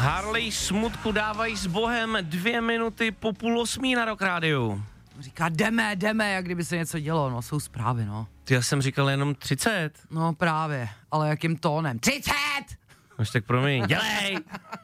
Harley smutku dávají s Bohem 2 minuty po 7:30 na Rock Rádiu. Říká, jdeme, jak kdyby se něco dělo, no, jsou zprávy, no. Já jsem říkal jenom 30. No právě, ale jakým tónem? 30! Už tak promiň, dělej!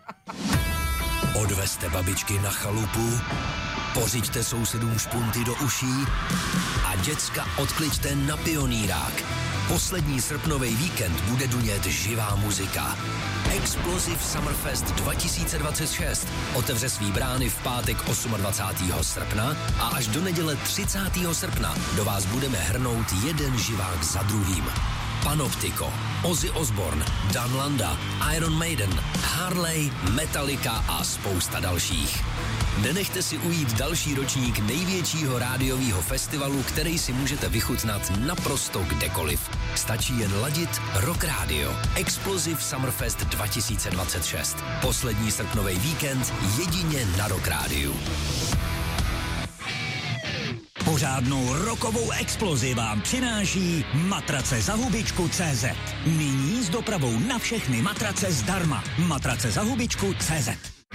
Odvezte babičky na chalupu, pořiďte sousedům špunty do uší a děcka odkliďte na Pionýrák. Poslední srpnový víkend bude dunět živá muzika. Explosive Summerfest 2026 otevře svý brány v pátek 28. srpna a až do neděle 30. srpna do vás budeme hrnout jeden živák za druhým. Panoptico, Ozzy Osbourne, Dan Landa, Iron Maiden, Harley, Metallica a spousta dalších. Nenechte si ujít další ročník největšího rádiového festivalu, který si můžete vychutnat naprosto kdekoliv. Stačí jen ladit Rock Radio. Explosive Summerfest 2026. Poslední srpnový víkend jedině na Rock Radio. Pořádnou rokovou explozi vám přináší matrace za hubičku.cz. Nyní s dopravou na všechny matrace zdarma. Matrace za hubičku.cz.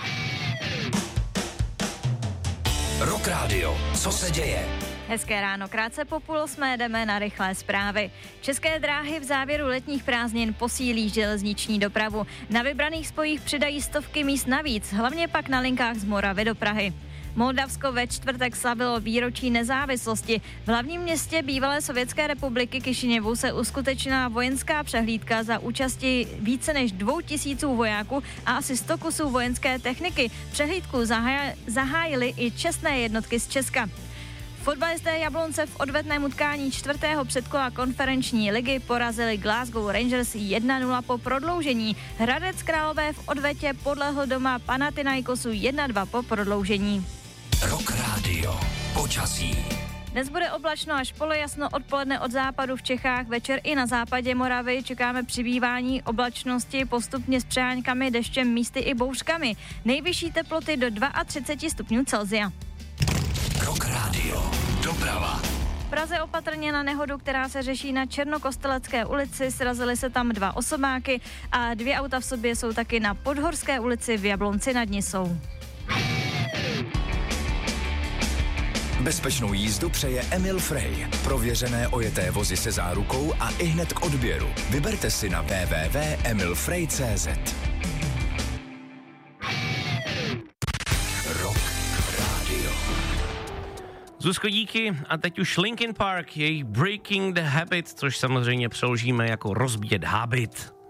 Rock Radio. Co se děje? Hezké ráno, krátce po 7:30 jdeme na rychlé zprávy. České dráhy v závěru letních prázdnin posílí železniční dopravu. Na vybraných spojích přidají stovky míst navíc, hlavně pak na linkách z Moravy do Prahy. Moldavsko ve čtvrtek slavilo výročí nezávislosti. V hlavním městě bývalé Sovětské republiky Kišiněvu se uskutečnila vojenská přehlídka za účasti více než 2000 vojáků a asi 100 kusů vojenské techniky. Přehlídku zahájily i čestné jednotky z Česka. Fotbalisté Jablonce v odvetném utkání 4. předkola konferenční ligy porazili Glasgow Rangers 1-0 po prodloužení. Hradec Králové v odvetě podlehl doma Panathinaikosu 1-2 po prodloužení. Rock Radio. Počasí. Dnes bude oblačno až polojasno, odpoledne od západu v Čechách, večer i na západě Moravy čekáme přibývání oblačnosti postupně s přeháňkami, deštěm, místy i bouřkami. Nejvyšší teploty do 32 stupňů Celsia. Rock Radio. Doprava. V Praze opatrně na nehodu, která se řeší na Černokostelecké ulici, srazily se tam 2 osobáky a 2 auta v sobě jsou taky na Podhorské ulici v Jablonci nad Nisou. Bezpečnou jízdu přeje Emil Frey. Prověřené ojeté vozy se zárukou a ihned k odběru. Vyberte si na www.emilfrey.cz. Rock Radio. Zuzko, díky. A teď už Linkin Park, jejich Breaking the Habit, což samozřejmě přeložíme jako rozbíjet hábit.